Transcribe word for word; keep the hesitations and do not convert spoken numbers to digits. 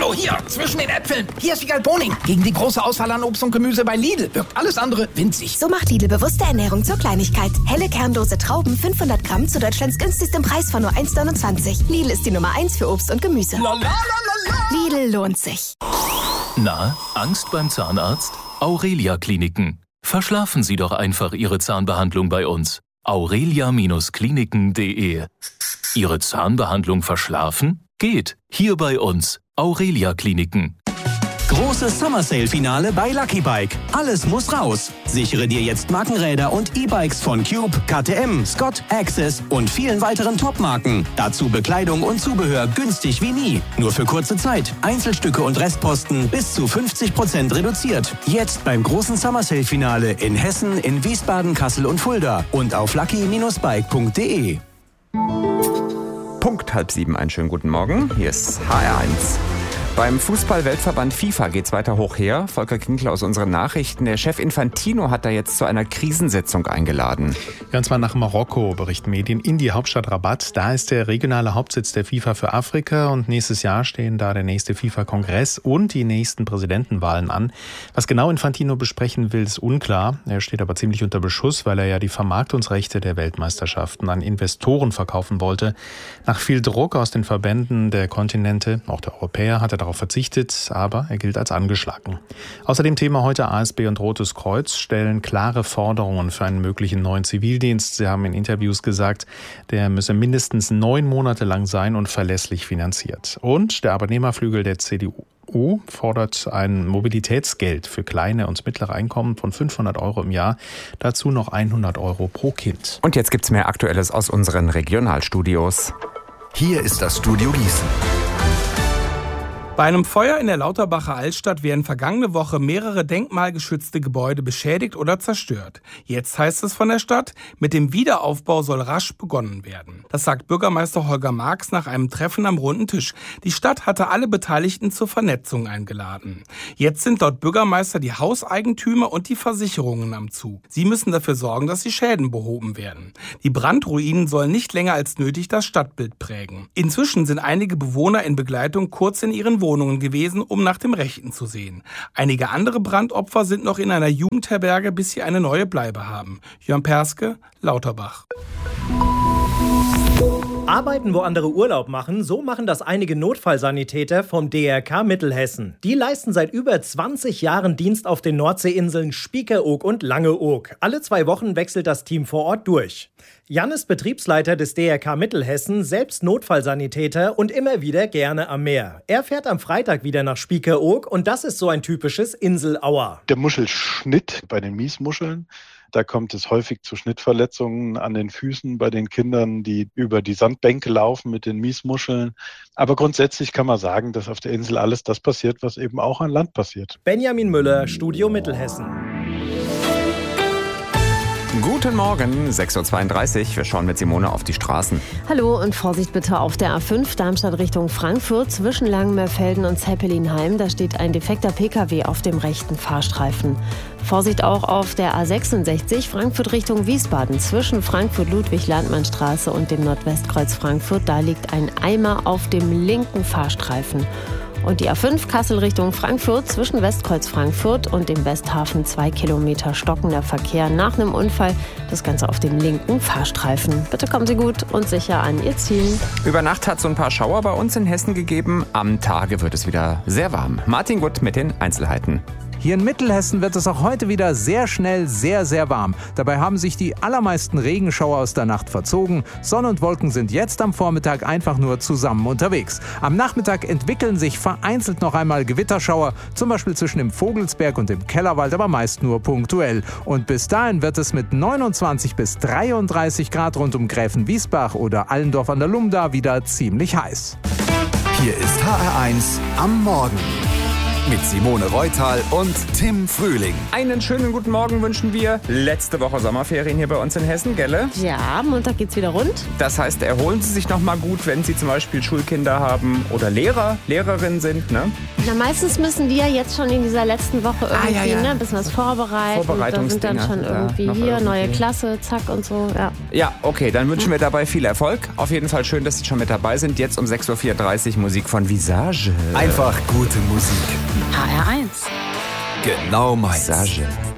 Hallo, hier, zwischen den Äpfeln. Hier ist Wiegald Boning. Gegen die große Auswahl an Obst und Gemüse bei Lidl wirkt alles andere winzig. So macht Lidl bewusste Ernährung zur Kleinigkeit. Helle Kerndose Trauben, fünfhundert Gramm zu Deutschlands günstigstem Preis von nur eins neunundzwanzig. Lidl ist die Nummer eins für Obst und Gemüse. La, la, la, la, la. Lidl lohnt sich. Na, Angst beim Zahnarzt? Aurelia Kliniken. Verschlafen Sie doch einfach Ihre Zahnbehandlung bei uns. aurelia Kliniken punkt de. Ihre Zahnbehandlung verschlafen? Geht. Hier bei uns. Aurelia Kliniken. Großes Summer Sale Finale bei Lucky Bike. Alles muss raus. Sichere dir jetzt Markenräder und E-Bikes von Cube, K T M, Scott, Access und vielen weiteren Top-Marken. Dazu Bekleidung und Zubehör günstig wie nie. Nur für kurze Zeit. Einzelstücke und Restposten bis zu fünfzig Prozent reduziert. Jetzt beim großen Summer Sale Finale in Hessen, in Wiesbaden, Kassel und Fulda und auf lucky Bindestrich bike punkt de. Punkt halb sieben, einen schönen guten Morgen. Hier ist H R eins. Beim Fußball-Weltverband FIFA geht's weiter hoch her. Volker Kinkler aus unseren Nachrichten. Der Chef Infantino hat da jetzt zu einer Krisensitzung eingeladen. Ja, und zwar nach Marokko, berichten Medien, in die Hauptstadt Rabat. Da ist der regionale Hauptsitz der FIFA für Afrika und nächstes Jahr stehen da der nächste FIFA-Kongress und die nächsten Präsidentenwahlen an. Was genau Infantino besprechen will, ist unklar. Er steht aber ziemlich unter Beschuss, weil er ja die Vermarktungsrechte der Weltmeisterschaften an Investoren verkaufen wollte. Nach viel Druck aus den Verbänden der Kontinente, auch der Europäer, hat er darauf verzichtet, aber er gilt als angeschlagen. Außerdem Thema heute A S B und Rotes Kreuz stellen klare Forderungen für einen möglichen neuen Zivildienst. Sie haben in Interviews gesagt, der müsse mindestens neun Monate lang sein und verlässlich finanziert. Und der Arbeitnehmerflügel der C D U fordert ein Mobilitätsgeld für kleine und mittlere Einkommen von fünfhundert Euro im Jahr. Dazu noch hundert Euro pro Kind. Und jetzt gibt's mehr Aktuelles aus unseren Regionalstudios. Hier ist das Studio Gießen. Bei einem Feuer in der Lauterbacher Altstadt werden vergangene Woche mehrere denkmalgeschützte Gebäude beschädigt oder zerstört. Jetzt heißt es von der Stadt, mit dem Wiederaufbau soll rasch begonnen werden. Das sagt Bürgermeister Holger Marx nach einem Treffen am runden Tisch. Die Stadt hatte alle Beteiligten zur Vernetzung eingeladen. Jetzt sind laut Bürgermeister die Hauseigentümer und die Versicherungen am Zug. Sie müssen dafür sorgen, dass die Schäden behoben werden. Die Brandruinen sollen nicht länger als nötig das Stadtbild prägen. Inzwischen sind einige Bewohner in Begleitung kurz in ihren Wohnungen gewesen, um nach dem Rechten zu sehen. Einige andere Brandopfer sind noch in einer Jugendherberge, bis sie eine neue Bleibe haben. Jörn Perske, Lauterbach. Arbeiten, wo andere Urlaub machen, so machen das einige Notfallsanitäter vom D R K Mittelhessen. Die leisten seit über zwanzig Jahren Dienst auf den Nordseeinseln Spiekeroog und Langeoog. Alle zwei Wochen wechselt das Team vor Ort durch. Jan ist Betriebsleiter des D R K Mittelhessen, selbst Notfallsanitäter und immer wieder gerne am Meer. Er fährt am Freitag wieder nach Spiekeroog und das ist so ein typisches Inselauer. Der Muschelschnitt bei den Miesmuscheln. Da kommt es häufig zu Schnittverletzungen an den Füßen bei den Kindern, die über die Sandbänke laufen mit den Miesmuscheln. Aber grundsätzlich kann man sagen, dass auf der Insel alles das passiert, was eben auch an Land passiert. Benjamin Müller, Studio Mittelhessen. Guten Morgen, sechs Uhr zweiunddreißig. Wir schauen mit Simone auf die Straßen. Hallo und Vorsicht bitte auf der A fünf Darmstadt Richtung Frankfurt zwischen Langenmeerfelden und Zeppelinheim. Da steht ein defekter Pkw auf dem rechten Fahrstreifen. Vorsicht auch auf der A sechsundsechzig Frankfurt Richtung Wiesbaden zwischen Frankfurt-Ludwig-Landmann-Straße und dem Nordwestkreuz Frankfurt. Da liegt ein Eimer auf dem linken Fahrstreifen. Und die A fünf Kassel Richtung Frankfurt zwischen Westkreuz Frankfurt und dem Westhafen zwei Kilometer stockender Verkehr nach einem Unfall. Das Ganze auf dem linken Fahrstreifen. Bitte kommen Sie gut und sicher an Ihr Ziel. Über Nacht hat es so ein paar Schauer bei uns in Hessen gegeben. Am Tage wird es wieder sehr warm. Martin Gutt mit den Einzelheiten. Hier in Mittelhessen wird es auch heute wieder sehr schnell sehr, sehr warm. Dabei haben sich die allermeisten Regenschauer aus der Nacht verzogen. Sonne und Wolken sind jetzt am Vormittag einfach nur zusammen unterwegs. Am Nachmittag entwickeln sich vereinzelt noch einmal Gewitterschauer, zum Beispiel zwischen dem Vogelsberg und dem Kellerwald, aber meist nur punktuell. Und bis dahin wird es mit neunundzwanzig bis dreiunddreißig Grad rund um Gräfenwiesbach oder Allendorf an der Lumda wieder ziemlich heiß. Hier ist H R eins am Morgen. Mit Simone Reutal und Tim Frühling. Einen schönen guten Morgen wünschen wir. Letzte Woche Sommerferien hier bei uns in Hessen, gell? Ja, Montag geht's wieder rund. Das heißt, erholen Sie sich noch mal gut, wenn Sie zum Beispiel Schulkinder haben oder Lehrer, Lehrerinnen sind, ne? Na, meistens müssen die ja jetzt schon in dieser letzten Woche irgendwie ah, ja, ja. Ne, ein bisschen was vorbereiten. Da sind dann schon irgendwie ja, hier, irgendwie. neue Klasse, zack und so, ja. Ja, okay, dann wünschen wir dabei viel Erfolg. Auf jeden Fall schön, dass Sie schon mit dabei sind. Jetzt um sechs Uhr vierunddreißig Musik von Visage. Einfach gute Musik. H R eins. Genau meins. Visage.